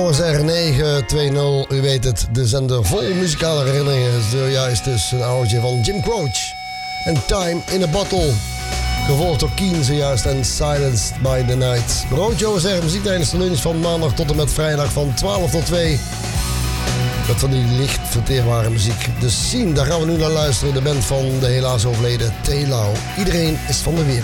R920, u weet het, de zender vol muzikale herinneringen. Zojuist dus een oudertje van Jim Croce en Time in a Bottle. Gevolgd door Keen zojuist en Silenced by the Night. Broodje OSR, muziek tijdens de lunch van maandag tot en met vrijdag van 12 tot 2. Dat van die licht verteerbare muziek. De Scene, daar gaan we nu naar luisteren. De band van de helaas overleden Telau. Iedereen is van de wereld.